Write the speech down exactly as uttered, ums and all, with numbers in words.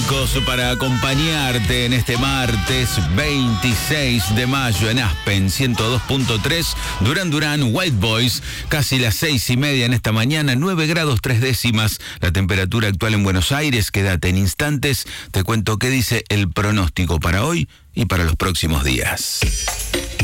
músicos para acompañarte en este martes veintiséis de mayo en Aspen ciento dos punto tres, Duran Duran, White Boys, casi las seis y media en esta mañana, nueve grados tres décimas, la temperatura actual en Buenos Aires. Quédate en instantes, te cuento qué dice el pronóstico para hoy y para los próximos días.